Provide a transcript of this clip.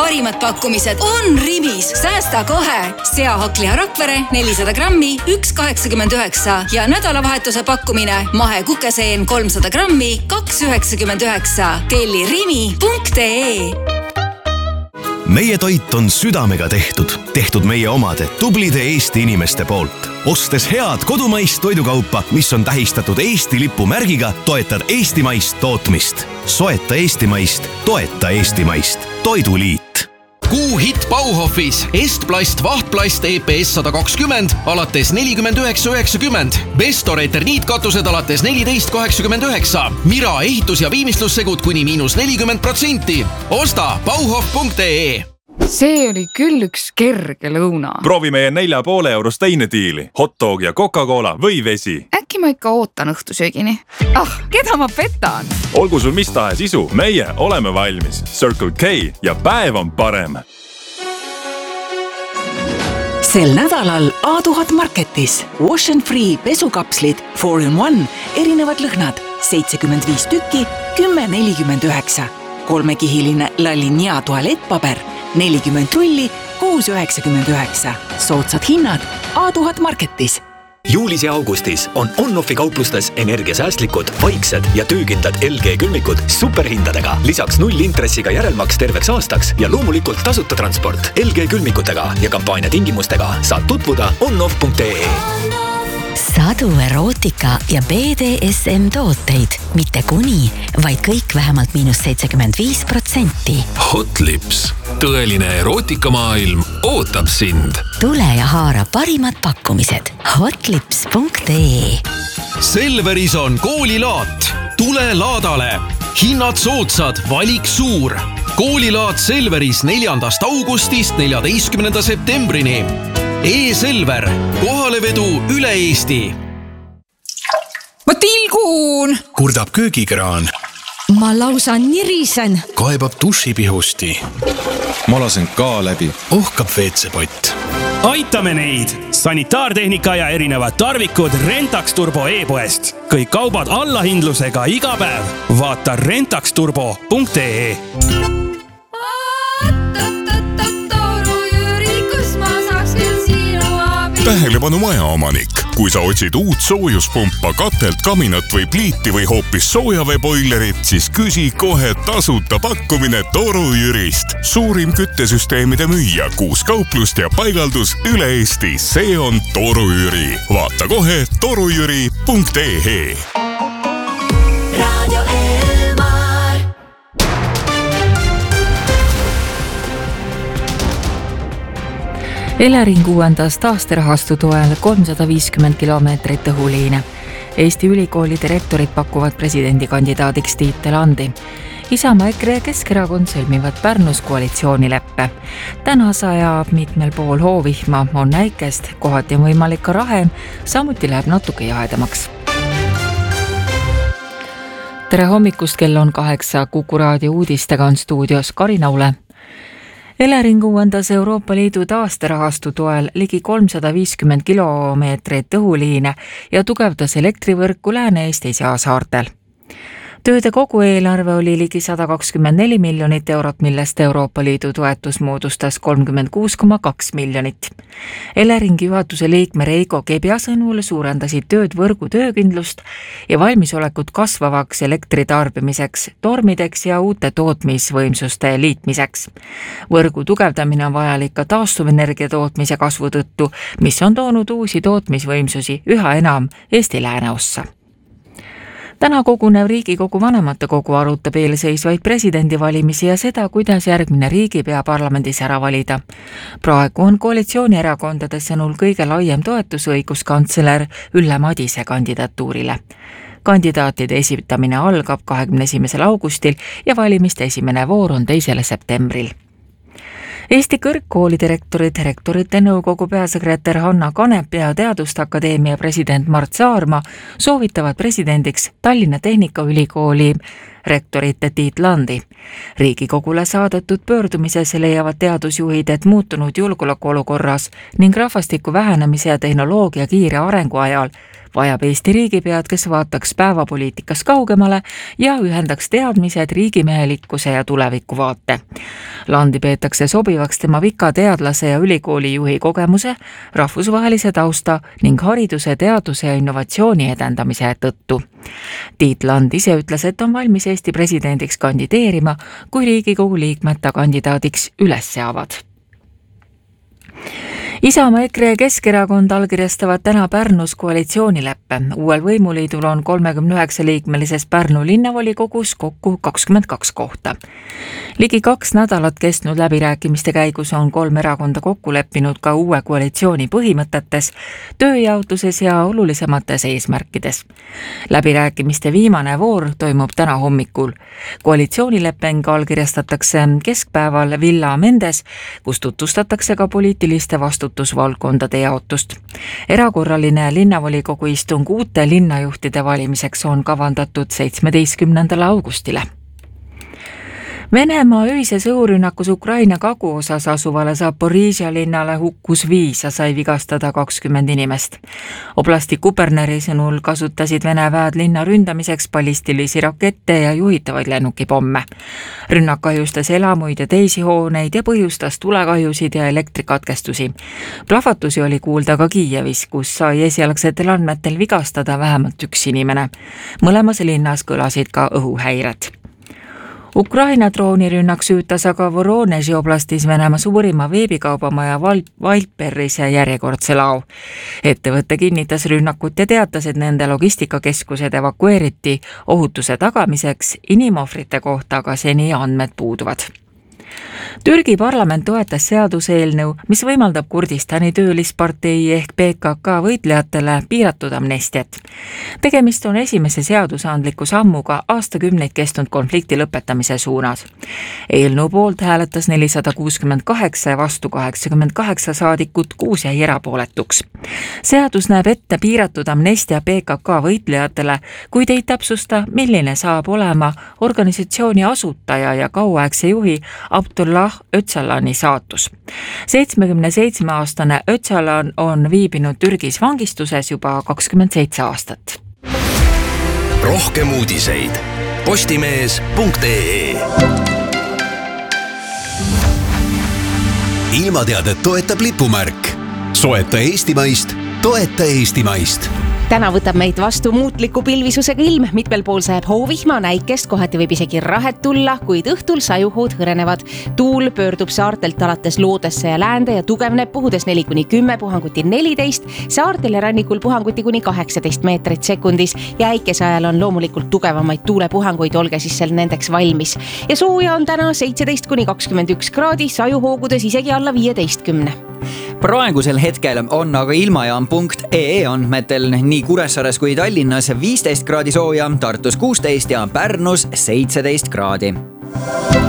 parimad pakkumised on Rimis. Säästa kohe. Seahakliha Rakvere 400 grammi 1,89 ja nädalavahetuse pakkumine mahekukeseen 300 grammi 2,99. Telli rimi.ee. Meie toit on südamega tehtud meie omade tublide Eesti inimeste poolt. Ostes head kodumaist toidukaupa, mis on tähistatud Eesti lipumärgiga, toetad eestimaist tootmist. Soeta eestimaist, toeta eestimaist. Toiduliit. Kuuhitt Bauhofis Estplast Vahtplast EPS 120 alates 49,90. Vestor eterniitkatused alates 14,89. Mira ehitus- ja viimistlussegud kuni -40%. Osta bauhof.ee. See oli küll üks kerge lõuna. Proovi meie 4,5 eurost teine diili. Hotdog ja Coca-Cola või vesi. Äkki ma ikka ootan õhtusöögini. Keda ma petan? Olgu sul mis tahes isu, meie oleme valmis. Circle K ja päev on parem. Sel nädalal A1000 Marketis Wash and Free pesukapslid 4-in-1 erinevad lõhnad 75 tükki 10,49. Kolmekihiline Lalinia tualettpaber 40 rulli 6,99. Soodsad hinnad A1000 Marketis. Juulis ja augustis on On-Offi kauplustes energiasäästlikud, vaiksed ja töökindlad LG külmikud superhindadega. Lisaks 0 intressiga järelmaks terveks aastaks ja loomulikult tasuta transport. LG külmikutega ja kampaania tingimustega saad tutvuda onoff.ee. Sadu erootika ja BDSM tooteid. Mitte kuni, vaid kõik vähemalt -75%. Hotlips. Tõeline erootikamaailm ootab sind. Tule ja haara parimad pakkumised. Hotlips.ee. Selveris on koolilaat. Tule laadale. Hinnad soodsad, valik suur. Koolilaat Selveris 4. augustist 14. septembrini. E-Selver. Kohalevedu üle Eesti. Ma tilgun! Kurdab köögikraan. Ma lausa nirisen. Kaebab dušipihusti. Ma lasen ka läbi. Ohkab WC-pott. Aitame neid! Sanitaartehnika ja erinevad tarvikud Rentax Turbo e-poest. Kõik kaubad allahindlusega iga päev. Vaata rentaxturbo.ee. Tähelepanu majaomanik. Kui sa otsid uut soojuspumpa, katelt, kaminat või pliiti või hoopis soojaveeboilerit, siis küsi kohe tasuta pakkumine Toru Jürist. Suurim küttesüsteemide müüja, 6 kauplust ja paigaldus üle Eesti. See on Toru Jüri. Vaata kohe torujüri.ee. Elering uuendas taasterahastu toel 350 kilomeetrit õhuliine. Eesti ülikooli direktorid pakuvad presidendikandidaadiks Tiit Telandi. Isamaa, EKRE ja Keskerakond sõlmivad Pärnus koalitsioonileppe. Täna sajab mitmel pool hoovihma, on näikest, kohati on võimalik ka rahe, samuti läheb natuke jahedamaks. Tere hommikust, kell on 8, Kuku raadio uudistega on stuudios Karina Ule. Elering uuendas Euroopa Liidu taasterahastu toel ligi 350 kilomeetrit õhuliine ja tugevdas elektrivõrku Lääne-Eestis ja saartel. Tööde kogu eelarve oli ligi 124 miljonit eurot, millest Euroopa Liidu toetus moodustas 36,2 miljonit. Eleringi juhatuse liikme Reigo Kebja sõnul suurendasid tööd võrgu töökindlust ja valmisolekut kasvavaks elektritarbimiseks, tormideks ja uute tootmisvõimsuste liitmiseks. Võrgu tugevdamine on vajalik ka taastuvenergia tootmise kasvu tõttu, mis on toonud uusi tootmisvõimsusi üha enam Eesti lääneossa. Täna kogunev Riigikogu vanematekogu arutab eelseisvaid presidendivalimisi ja seda, kuidas järgmine riigipea parlamendis ära valida. Praegu on koalitsioonierakondade sõnul kõige laiem toetus õiguskantsler Ülle Madise kandidatuurile. Kandidaatide esitamine algab 21. augustil ja valimiste esimene voor on 2. septembril. Eesti kõrgkoolidirektorid, rektorite nõukogu peasekretär Hanna Kanep ja Teaduste Akadeemia president Mart Saarma soovitavad presidendiks Tallinna Tehnikaülikooli rektorite Tiit Landi. Riigikogule saadetud pöördumises leiavad teadusjuhid, et muutunud julgeolekuolukorras ning rahvastiku vähenemise ja tehnoloogia kiire arengu ajal vajab Eesti riigipead, kes vaataks päevapoliitikas kaugemale ja ühendaks teadmised, riigimehelikkuse ja tulevikuvaate. Landi peetakse sobivaks tema vika teadlase ja ülikooli juhi kogemuse, rahvusvahelise tausta ning hariduse, teaduse ja innovatsiooni edendamise tõttu. Tiit Land ise ütles, et on valmis Eesti presidendiks kandideerima, kui Riigikogu liikmed ta kandidaadiks üles seavad. Isamaa, EKRE ja Keskerakond allkirjastavad täna Pärnus koalitsioonileppe. Uuel võimuliidul on 39-liikmelises Pärnu linnavolikogus kokku 22 kohta. Ligi 2 nädalat kestnud läbirääkimiste käigus on 3 erakonda kokku leppinud ka uue koalitsiooni põhimõtetes, tööjaotuses ja olulisemates eesmärkides. Läbirääkimiste viimane voor toimub täna hommikul. Koalitsioonilepeng allkirjastatakse keskpäeval Villa Mendes, kus tutvustatakse ka poliitiliste vastutusvaldkondade jaotust. Erakorraline linnavolikogu istung uute linnajuhtide valimiseks on kavandatud 17. augustile. Venemaa öises õhurünnakus Ukraina kaguosas asuvale Zaporižja linnale hukkus 5 ja sai vigastada 20 inimest. Oblasti kuberneri sõnul kasutasid Vene väed linna ründamiseks ballistilisi rakette ja juhitavaid lennukipomme. Rünnak kahjustas elamuid ja teisi hooneid ja põhjustas tulekahjusid ja elektrikatkestusi. Plahvatusi oli kuulda ka Kiievis, kus sai esialgsetel andmetel vigastada vähemalt 1 inimene. Mõlemas linnas kõlasid ka õhuhäired. Ukraina droonirünnak süütas aga Voroneži oblastis Venemaa suurima veebikaubamaja Wildberries järjekordse lao. Ettevõtte kinnitas rünnakut ja teatas, et nende logistikakeskused evakueeriti ohutuse tagamiseks, inimohvrite kohta aga seni andmed puuduvad. Türgi parlament toetas seaduseelnõu, mis võimaldab Kurdistani töölispartei ehk PKK võitlejatele piiratud amnestiat. Tegemist on esimese seadusandliku sammuga aastakümneid kestnud konflikti lõpetamise suunas. Eelnõu poolt hääletas 468 ja vastu 88 saadikut, 6 jäi erapooletuks. Seadus näeb ette piiratud amnestia PKK võitlejatele, kuid ei täpsusta, milline saab olema organisatsiooni asutaja ja kauaaegse juhi Abdullah Öcalani saatus. 77-aastane Öcalan on viibinud Türgis vangistuses juba 27 aastat. Rohkem uudiseid postimees.ee. Ilmateadet toetab lipumärk. Soeta eestimaist, toeta eestimaist. Täna võtab meid vastu muutliku pilvisusega ilm, mitmel pool sajab hoovihma, näikest, kohati võib isegi rahet tulla, kuid õhtul sajuhood hõrenevad. Tuul pöördub saartelt alates loodesse ja läände ja tugevneb puhudes 4-10, puhanguti 14, saartel ja rannikul puhanguti kuni 18 meetrit sekundis ja äikese ajal on loomulikult tugevamaid tuulepuhanguid, olge siis seal nendeks valmis. Ja sooja on täna 17-21 kraadi, sajuhoogudes isegi alla 15. Praegusel hetkel on aga ilmajaam.ee andmetel nii Kuressaares kui Tallinnas 15 kraadi sooja, Tartus 16 ja Pärnus 17 kraadi.